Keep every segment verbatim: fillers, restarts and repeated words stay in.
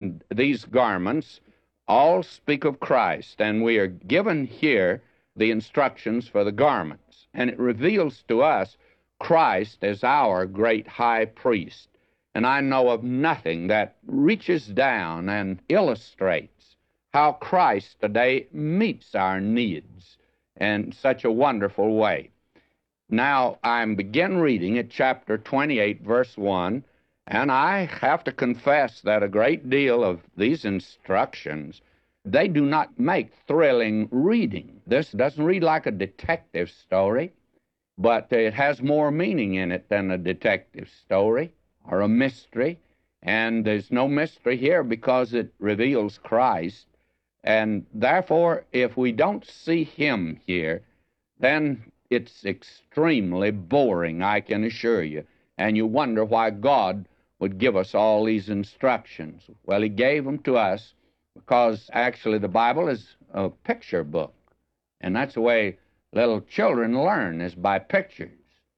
And these garments all speak of Christ, and we are given here the instructions for the garments. And it reveals to us Christ as our great high priest. And I know of nothing that reaches down and illustrates how Christ today meets our needs in such a wonderful way. Now, I begin reading at chapter twenty-eight, verse one, and I have to confess that a great deal of these instructions, they do not make thrilling reading. This doesn't read like a detective story, but it has more meaning in it than a detective story or a mystery, and there's no mystery here because it reveals Christ. And therefore, if we don't see him here, then it's extremely boring, I can assure you, and you wonder why God would give us all these instructions. Well, he gave them to us because actually the Bible is a picture book, and that's the way little children learn, is by pictures.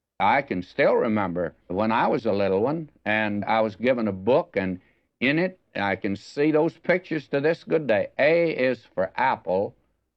I can still remember when I was a little one, and I was given a book, and in it I can see those pictures to this good day. A is for apple,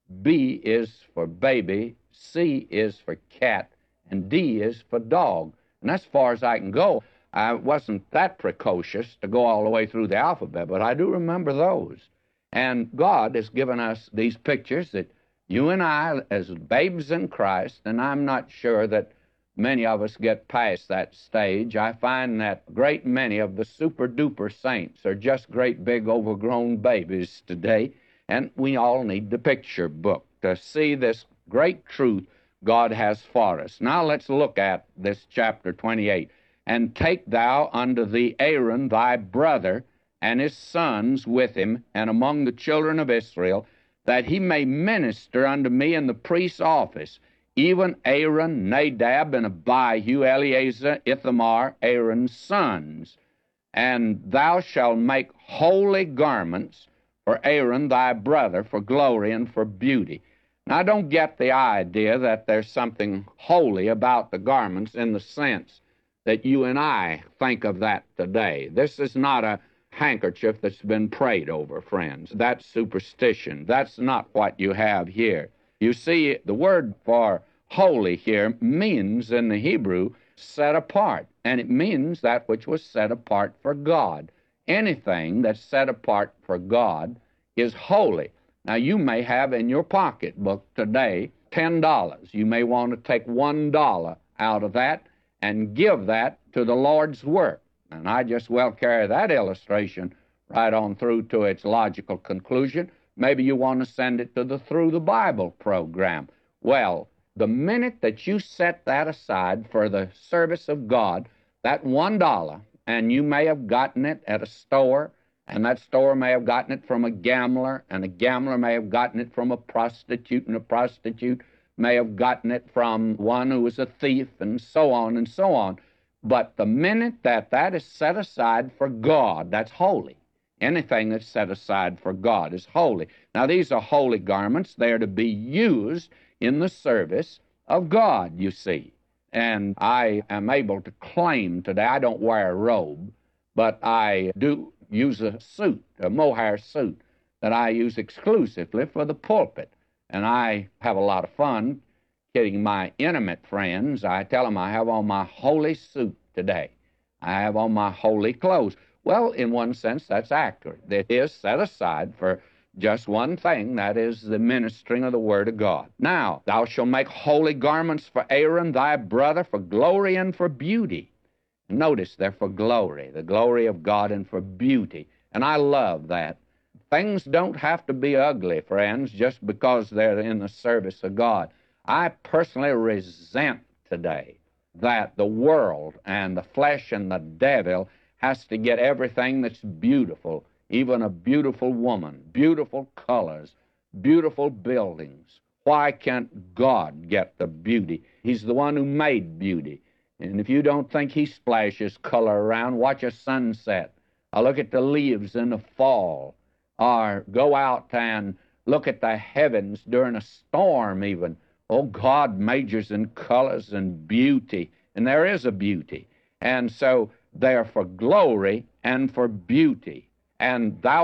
B is for baby, C is for cat, and D is for dog. And that's as far as I can go. I wasn't that precocious to go all the way through the alphabet, but I do remember those. And God has given us these pictures that you and I, as babes in Christ, and I'm not sure that many of us get past that stage. I find that a great many of the super-duper saints are just great big overgrown babies today, and we all need the picture book to see this great truth God has for us. Now let's look at this chapter twenty-eight. And take thou unto thee Aaron thy brother, and his sons with him, and among the children of Israel, that he may minister unto me in the priest's office, even Aaron, Nadab, and Abihu, Eleazar, Ithamar, Aaron's sons. And thou shalt make holy garments for Aaron thy brother, for glory and for beauty. Now, don't get the idea that there's something holy about the garments in the sense that you and I think of that today. This is not a handkerchief that's been prayed over, friends. That's superstition. That's not what you have here. You see, the word for holy here means in the Hebrew set apart, and it means that which was set apart for God. Anything that's set apart for God is holy. Now, you may have in your pocketbook today ten dollars. You may want to take one dollar out of that and give that to the Lord's work. And I just well carry that illustration right on through to its logical conclusion. Maybe you want to send it to the Through the Bible program. Well, the minute that you set that aside for the service of God, that one dollar, and you may have gotten it at a store, and that store may have gotten it from a gambler, and a gambler may have gotten it from a prostitute, and a prostitute may have gotten it from one who was a thief, and so on and so on. But the minute that that is set aside for God, that's holy. Anything that's set aside for God is holy. Now, these are holy garments. They are to be used in the service of God, you see. And I am able to claim today, I don't wear a robe, but I do use a suit, a mohair suit, that I use exclusively for the pulpit. And I have a lot of fun kidding my intimate friends. I tell them I have on my holy suit today. I have on my holy clothes. Well, in one sense, that's accurate. It is set aside for just one thing, that is the ministering of the Word of God. Now, thou shalt make holy garments for Aaron thy brother, for glory and for beauty. Notice they're for glory, the glory of God, and for beauty. And I love that. Things don't have to be ugly, friends, just because they're in the service of God. I personally resent today that the world and the flesh and the devil has to get everything that's beautiful, even a beautiful woman, beautiful colors, beautiful buildings. Why can't God get the beauty? He's the one who made beauty. And if you don't think he splashes color around, watch a sunset, or look at the leaves in the fall, or go out and look at the heavens during a storm even. Oh, God majors in colors and beauty, and there is a beauty. And so they're for glory and for beauty. And thou